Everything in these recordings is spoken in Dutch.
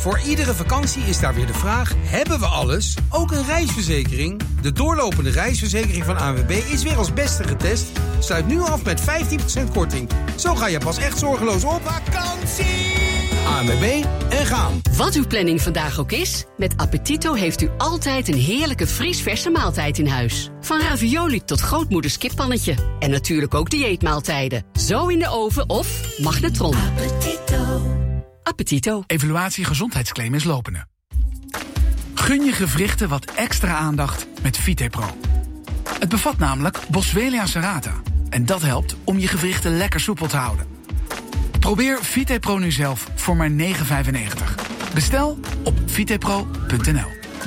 Voor iedere vakantie is daar weer de vraag, hebben we alles? Ook een reisverzekering? De doorlopende reisverzekering van ANWB is weer als beste getest. Sluit nu af met 15% korting. Zo ga je pas echt zorgeloos op vakantie. ANWB en gaan. Wat uw planning vandaag ook is, met Appetito heeft u altijd een heerlijke vriesverse maaltijd in huis. Van ravioli tot grootmoeders kippannetje. En natuurlijk ook dieetmaaltijden. Zo in de oven of magnetron. Appetito. Evaluatie gezondheidsclaim is lopende. Gun je gewrichten wat extra aandacht met VitePro. Het bevat namelijk Boswellia serrata. En dat helpt om je gewrichten lekker soepel te houden. Probeer VitePro nu zelf voor maar €9,95. Bestel op vitepro.nl.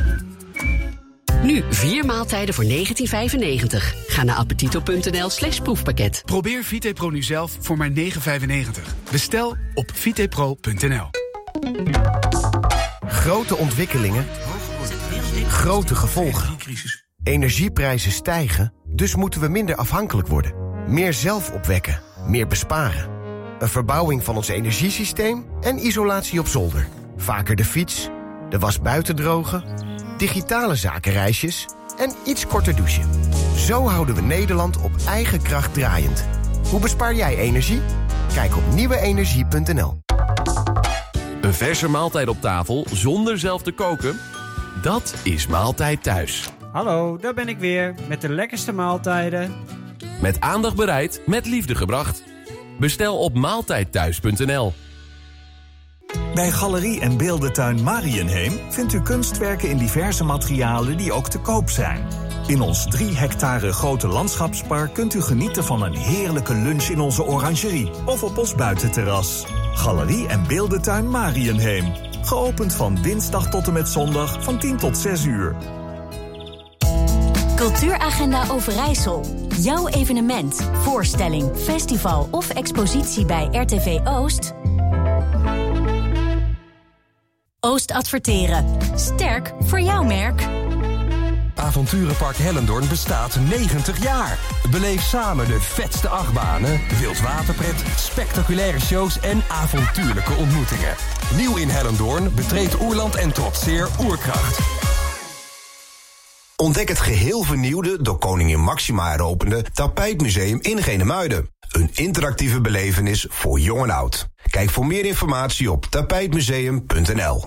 Nu 4 maaltijden voor €19,95. Ga naar appetito.nl/proefpakket. Probeer VitePro nu zelf voor maar €9,95. Bestel op vitepro.nl. Grote ontwikkelingen, grote gevolgen. Energieprijzen stijgen, dus moeten we minder afhankelijk worden. Meer zelf opwekken, meer besparen. Een verbouwing van ons energiesysteem en isolatie op zolder. Vaker de fiets, de was buiten drogen, digitale zakenreisjes en iets korter douchen. Zo houden we Nederland op eigen kracht draaiend. Hoe bespaar jij energie? Kijk op nieuweenergie.nl. Een verse maaltijd op tafel zonder zelf te koken? Dat is Maaltijd Thuis. Hallo, daar ben ik weer met de lekkerste maaltijden. Met aandacht bereid, met liefde gebracht. Bestel op maaltijdthuis.nl. Bij Galerie en Beeldentuin Mariënheem vindt u kunstwerken in diverse materialen die ook te koop zijn. In ons 3 hectare grote landschapspark kunt u genieten van een heerlijke lunch in onze orangerie of op ons buitenterras. Galerie en Beeldentuin Mariënheem. Geopend van dinsdag tot en met zondag van 10 tot 6 uur. Cultuuragenda Overijssel. Jouw evenement, voorstelling, festival of expositie bij RTV Oost? Oost Adverteren. Sterk voor jouw merk. Avonturenpark Hellendoorn bestaat 90 jaar. Beleef samen de vetste achtbanen, wildwaterpret, spectaculaire shows en avontuurlijke ontmoetingen. Nieuw in Hellendoorn, betreed Oerland en trotseer Oerkracht. Ontdek het geheel vernieuwde, door koningin Máxima heropende Tapijtmuseum in Genemuiden. Een interactieve belevenis voor jong en oud. Kijk voor meer informatie op tapijtmuseum.nl.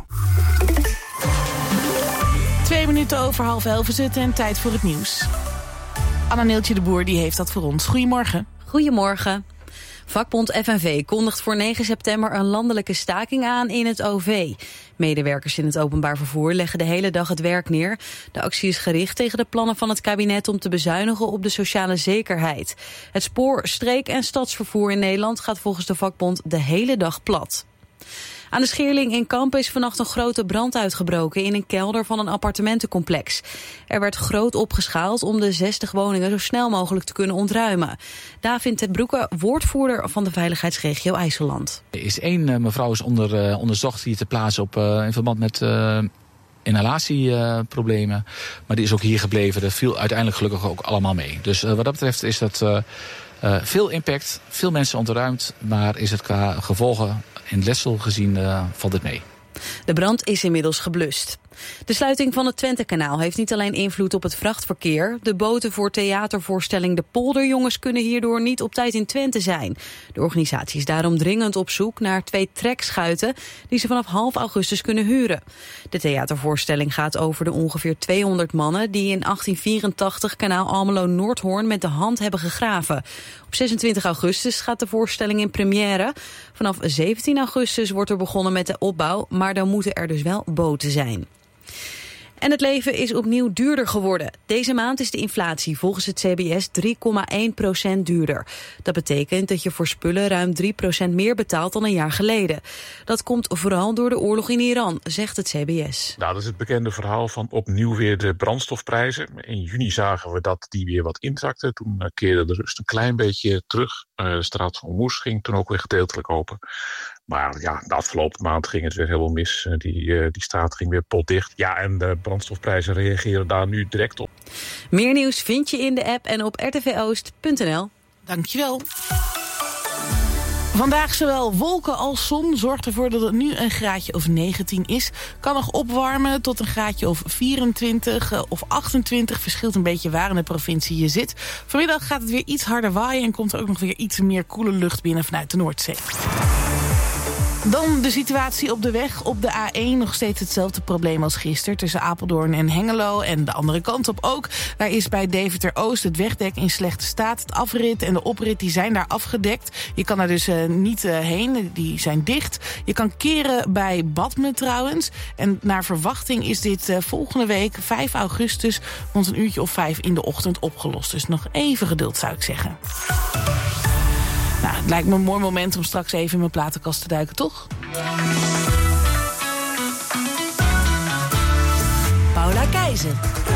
2 minuten over 10:30 is het en tijd voor het nieuws. Anna-Neeltje de Boer die heeft dat voor ons. Goedemorgen. Goedemorgen. Vakbond FNV kondigt voor 9 september een landelijke staking aan in het OV. Medewerkers in het openbaar vervoer leggen de hele dag het werk neer. De actie is gericht tegen de plannen van het kabinet om te bezuinigen op de sociale zekerheid. Het spoor-, streek- en stadsvervoer in Nederland gaat volgens de vakbond de hele dag plat. Aan de Scheerling in Kampen is vannacht een grote brand uitgebroken in een kelder van een appartementencomplex. Er werd groot opgeschaald om de 60 woningen zo snel mogelijk te kunnen ontruimen. David ten Broeke, woordvoerder van de veiligheidsregio IJsseland. Er is 1 mevrouw is onderzocht hier te plaatsen op, in verband met inhalatieproblemen. Maar die is ook hier gebleven. Dat viel uiteindelijk gelukkig ook allemaal mee. Dus wat dat betreft is dat veel impact, veel mensen ontruimd, maar is het qua gevolgen in letsel gezien valt het mee. De brand is inmiddels geblust. De sluiting van het Twentekanaal heeft niet alleen invloed op het vrachtverkeer. De boten voor theatervoorstelling De Polderjongens kunnen hierdoor niet op tijd in Twente zijn. De organisatie is daarom dringend op zoek naar 2 trekschuiten die ze vanaf half augustus kunnen huren. De theatervoorstelling gaat over de ongeveer 200 mannen die in 1884 kanaal Almelo-Noordhoorn met de hand hebben gegraven. Op 26 augustus gaat de voorstelling in première. Vanaf 17 augustus wordt er begonnen met de opbouw, maar dan moeten er dus wel boten zijn. En het leven is opnieuw duurder geworden. Deze maand is de inflatie volgens het CBS 3,1% duurder. Dat betekent dat je voor spullen ruim 3% meer betaalt dan een jaar geleden. Dat komt vooral door de oorlog in Iran, zegt het CBS. Nou, dat is het bekende verhaal van opnieuw weer de brandstofprijzen. In juni zagen we dat die weer wat inzakten. Toen keerde de rust een klein beetje terug. De straat van Hormuz ging toen ook weer gedeeltelijk open. Maar ja, de afgelopen maand ging het weer helemaal mis. Die straat ging weer potdicht. Ja, en de brandstofprijzen reageren daar nu direct op. Meer nieuws vind je in de app en op rtvoost.nl. Dankjewel. Vandaag zowel wolken als zon zorgt ervoor dat het nu een graadje of 19 is. Kan nog opwarmen tot een graadje of 24 of 28. Verschilt een beetje waar in de provincie je zit. Vanmiddag gaat het weer iets harder waaien en komt er ook nog weer iets meer koele lucht binnen vanuit de Noordzee. Dan de situatie op de weg. Op de A1 nog steeds hetzelfde probleem als gisteren. Tussen Apeldoorn en Hengelo en de andere kant op ook. Daar is bij Deventer-Oost het wegdek in slechte staat. Het afrit en de oprit die zijn daar afgedekt. Je kan daar dus niet heen. Die zijn dicht. Je kan keren bij Badme trouwens. En naar verwachting is dit volgende week 5 augustus... rond een uurtje of 5 in de ochtend opgelost. Dus nog even geduld zou ik zeggen. Nou, het lijkt me een mooi moment om straks even in mijn platenkast te duiken, toch? Paula Keizer.